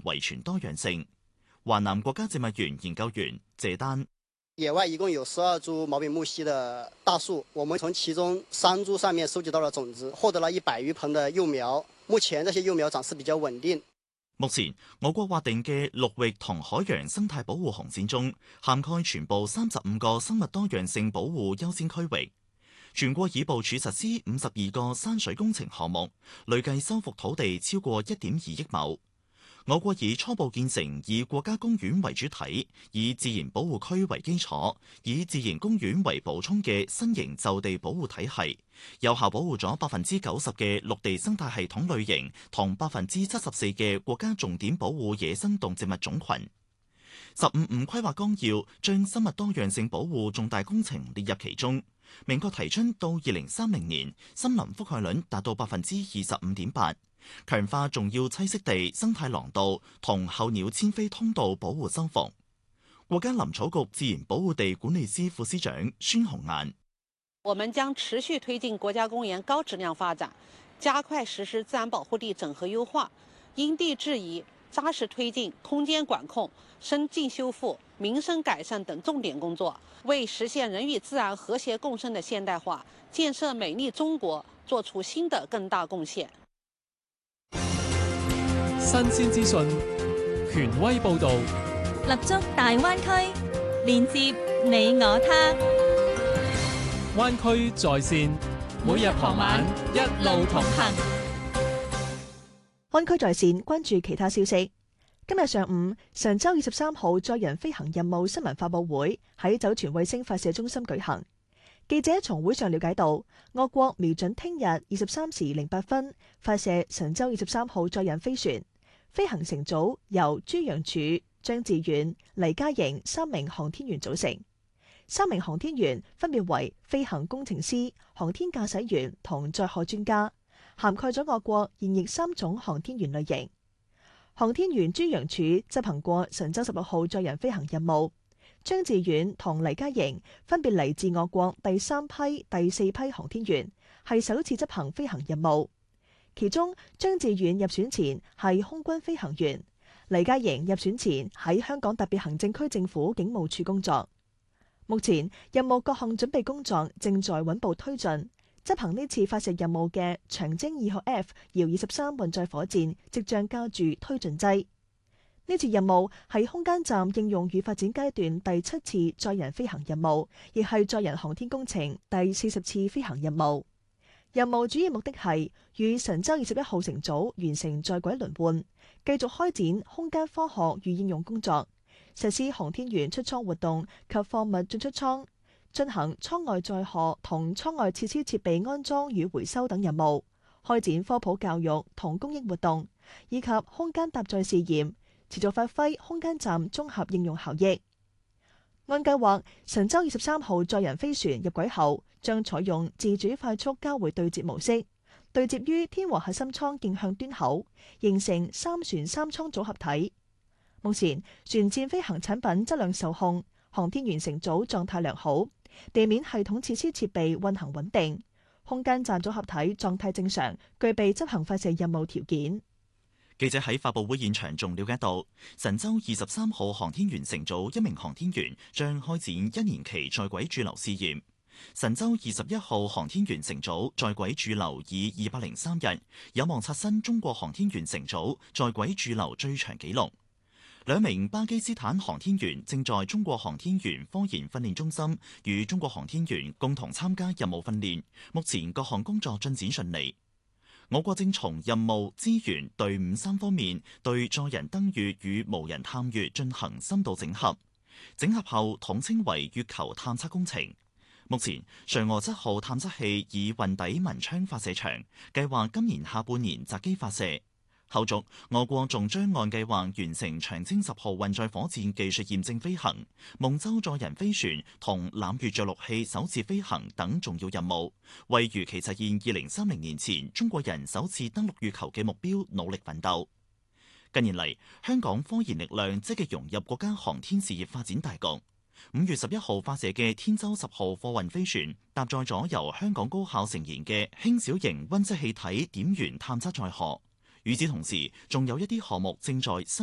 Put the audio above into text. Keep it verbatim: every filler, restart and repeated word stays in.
遺傳多樣性。華南國家植物園研究員謝丹： 野外一共有十二株毛柄木犀的大樹，我們從其中三株上面收集到了種子，獲得了一百餘盆的幼苗。目前這些幼苗長勢比較穩定。 目前我國劃定嘅陸域同海洋生態保護紅線中，涵蓋全部三十五個生物多樣性保護優先區域。全國已部署實施五十二個山水工程項目，累計修復土地超過一點二億畝。我國已初步建成以國家公園為主體、以自然保護區為基礎、以自然公園為補充嘅新型就地保護體系，有效保護咗百分之九十嘅陸地生態系統類型同百分之七十四嘅國家重點保護野生動植物種群。十五五規劃綱要將生物多樣性保護重大工程列入其中，明確提出到二零三零年森林覆蓋率達到百分之二十五點八。強化重要棲息地、生態廊道同候鳥遷飛通道保護修復。國家林草局自然保護地管理司副司長孫紅顏： 我們將持續推進國家公園高質量發展，加快實施自然保護地整合優化，因地制宜，紮實推進空間管控、生境修復、民生改善等重點工作，為實現人與自然和諧共生的現代化、建設美麗中國作出新的更大貢獻。 新鮮資訊，權威報導， 立足大灣區，連接你我他。 灣區在線，每日傍晚一路同行。 灣區在線，關注其他消息。今日上午，神舟二十三號載人飛行任務新聞發佈會喺酒泉衛星發射中心舉行。記者從會上了解到，我國瞄準聽日二十三時零八分發射神舟二十三號載人飛船。飛行乘組由朱楊柱、張志遠、黎嘉瑩三名航天員組成。三名航天員分別為飛行工程師、航天駕駛員同載荷專家，涵蓋咗我國現役三種航天員類型。航天員朱楊柱執行過神舟十六號載人飛行任務，張志遠同黎嘉瑩分別嚟自我國第三批、第四批航天員，係首次執行飛行任務。其中張志遠入選前係空軍飛行員，黎嘉瑩入選前喺香港特別行政區政府警務處工作。目前任務各項準備工作正在穩步推進，執行呢次發射任務嘅長征二號 F 遙二十三運載火箭即將加注推進劑。呢次任務係空間站應用與發展階段第七次載人飛行任務，亦係載人航天工程第四十次飛行任務。任務主要目的係與神舟二十一號乘組完成在軌輪換，繼續開展空間科學與應用工作，實施航天員出艙活動及貨物進出艙，進行艙外載荷同艙外設施設備安裝與回收等任務，開展科普教育同公益活動，以及空間搭載試驗，持續發揮空間站綜合應用效益。按計劃，神舟二十三號載人飛船入軌後，將採用自主快速交會對接模式，對接於天和核心艙徑向端口，形成三船三艙組合體。目前，船艦飛行產品質量受控，航天員乘組狀態良好，地面系統設施設備運行穩定，空間站組合體狀態正常，具備執行發射任務條件。 記者喺發佈會現場仲了解到，神舟二十三號航天員乘組一名航天員將開展一年期在軌駐留試驗。神舟二十一號航天員乘組在軌駐留以二百零三日，有望刷新中國航天員乘組在軌駐留最長紀錄。兩名巴基斯坦航天員正在中國航天員科研訓練中心與中國航天員共同參加任務訓練，目前各項工作進展順利。我國正從任務、資源、隊伍三方面對載人登月與無人探月進行深度整合，整合後統稱為月球探測工程。目前，嫦娥七號探測器已運抵文昌發射場，計劃今年下半年擇機發射。後續，我國仲將按計劃完成長征十號運載火箭技術驗證飛行、夢舟載人飛船同攬月着陸器首次飛行等重要任務，為如期實現二零三零年前中國人首次登陸月球嘅目標努力奮鬥。近年嚟，香港科研力量積極融入國家航天事業發展大局。五月十一號發射嘅天舟十號貨運飛船，搭載咗由香港高校成研嘅輕小型溫室氣體點源探測載荷。與此同時，仲有一啲項目正在深